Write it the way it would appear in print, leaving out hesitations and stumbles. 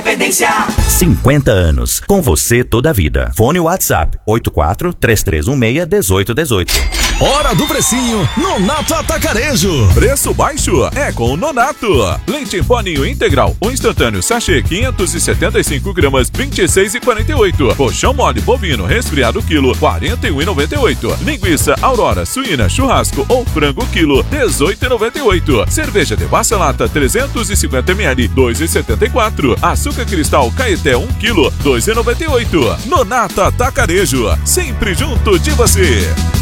Independência. 50 anos, com você toda a vida. Fone WhatsApp 84-3316-1818. Hora do precinho, Nonato Atacarejo. Preço baixo é com o Nonato. Leite em pó Ninho integral, o instantâneo sachê 575 gramas, 26,48. Colchão mole bovino resfriado quilo, 41,98. Linguiça Aurora suína churrasco ou frango quilo, 18,98. Cerveja Devassa lata 350 ml, 2,74. Açúcar cristal Caeté 1 quilo, 2,98. Nonato Atacarejo, sempre junto de você.